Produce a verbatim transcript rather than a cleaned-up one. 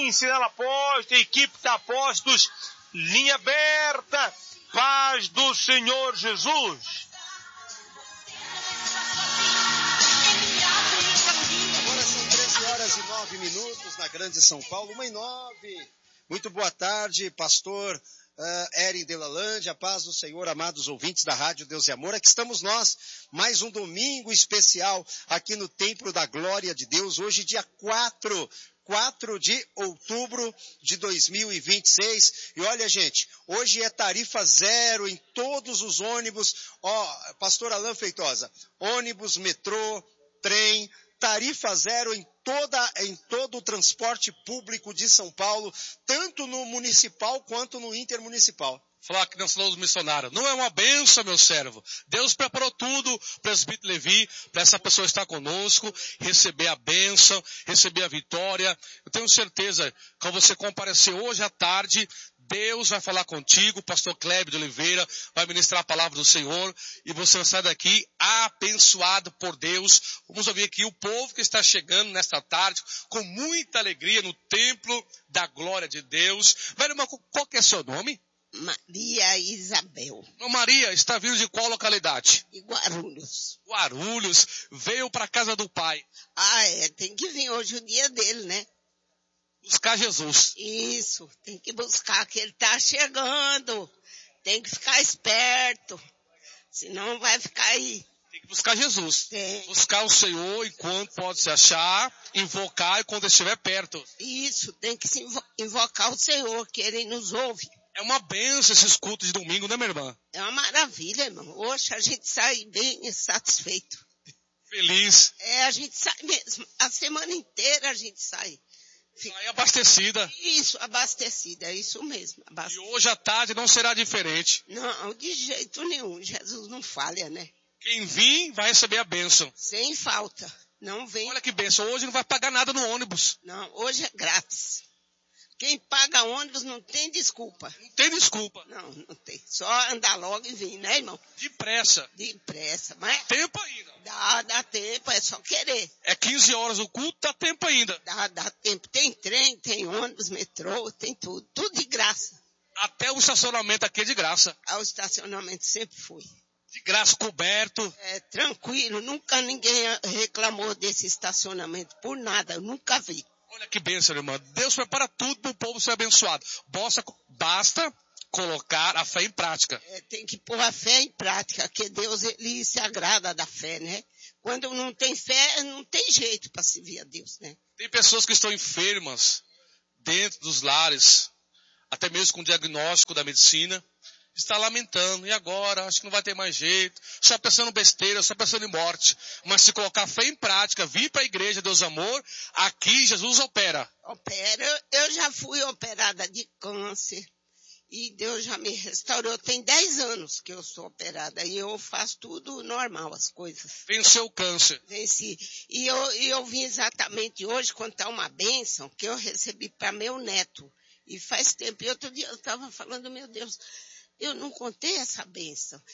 Amém, sinal apóstolo, equipe da Apóstolos, linha aberta, paz do Senhor Jesus. Agora são treze horas e nove minutos na Grande São Paulo, uma e nove. Muito boa tarde, pastor uh, Eri Delalande, a paz do Senhor, amados ouvintes da Rádio Deus e Amor. Aqui estamos nós, mais um domingo especial aqui no Templo da Glória de Deus, hoje dia quatro de outubro de dois mil e vinte e seis. E olha, gente, hoje é tarifa zero em todos os ônibus. Ó, pastor Alain Feitosa, ônibus, metrô, trem, tarifa zero em, toda, em todo o transporte público de São Paulo, tanto no municipal quanto no intermunicipal. Falar que nós falamos missionário. Não é uma benção, meu servo. Deus preparou tudo, presbítero Levi, para essa pessoa estar conosco, receber a bênção, receber a vitória. Eu tenho certeza, quando você comparecer hoje à tarde, Deus vai falar contigo, o pastor Cléber de Oliveira vai ministrar a palavra do Senhor e você vai sair daqui abençoado por Deus. Vamos ouvir aqui o povo que está chegando nesta tarde com muita alegria no templo da glória de Deus. Velho irmão, qual que é seu nome? Maria Isabel. Maria, está vindo de qual localidade? De Guarulhos. Guarulhos, veio para a casa do pai. Ah, é, tem que vir hoje o dia dele, né? Buscar Jesus. Isso, tem que buscar, que ele está chegando. Tem que ficar esperto, senão vai ficar aí. Tem que buscar Jesus. Tem. Buscar o Senhor enquanto pode se achar, invocar e quando estiver perto. Isso, tem que se invo- invocar o Senhor, que ele nos ouve. É uma benção esses cultos de domingo, né, minha irmã? É uma maravilha, irmão. Hoje a gente sai bem satisfeito. Feliz. É, a gente sai mesmo. A semana inteira a gente sai. Sai abastecida. Isso, abastecida, é isso mesmo. E Abastecida. hoje à tarde não será diferente. Não, de jeito nenhum. Jesus não falha, né? Quem vir vai receber a bênção. Sem falta. Não vem. Olha que bênção, hoje não vai pagar nada no ônibus. Não, hoje é grátis. Quem paga ônibus não tem desculpa. Não tem desculpa. Não, não tem. Só andar logo e vir, né, irmão? Depressa. Depressa. Mas Tempo ainda. dá, dá tempo, é só querer. É quinze horas o culto, dá tempo ainda. Dá, dá tempo. Tem trem, tem ônibus, metrô, tem tudo. Tudo de graça. Até o estacionamento aqui é de graça. Ao estacionamento sempre foi. De graça, coberto. É tranquilo. Nunca ninguém reclamou desse estacionamento. Por nada, eu nunca vi. Olha que bênção, irmã. Deus prepara tudo para o povo ser abençoado. Basta, basta colocar a fé em prática. É, tem que pôr a fé em prática, que Deus ele se agrada da fé, né? Quando não tem fé, não tem jeito para servir a Deus, né? Tem pessoas que estão enfermas dentro dos lares, até mesmo com diagnóstico da medicina, está lamentando. E agora? Acho que não vai ter mais jeito. Só pensando besteira, só pensando em morte. Mas se colocar fé em prática, vir para a igreja, Deus amor, aqui Jesus opera. Opera. Eu já fui operada de câncer e Deus já me restaurou. Tem dez anos que eu sou operada e eu faço tudo normal, as coisas. Venceu o câncer. Venci. E eu, e eu vim exatamente hoje contar uma bênção que eu recebi para meu neto. E faz tempo. E outro dia eu estava falando, meu Deus, eu não contei essa bênção.